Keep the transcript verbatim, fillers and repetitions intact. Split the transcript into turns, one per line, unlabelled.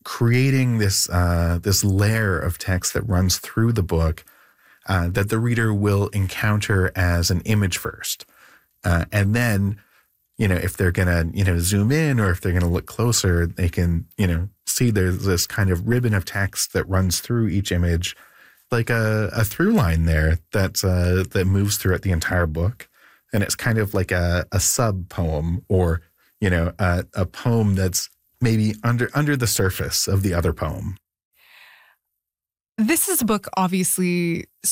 creating this uh, this layer of text that runs through the book uh, that the reader will encounter as an image first. Uh, and then, you know, if they're going to, you know, zoom in or if they're going to look closer, they can, you know, see there's this kind of ribbon of text that runs through each image, like a, a through line there that, uh, that moves throughout the entire book. And it's kind of like a, a sub poem or, you know, a, a poem that's maybe under under the surface of the other poem.
This is a book, obviously,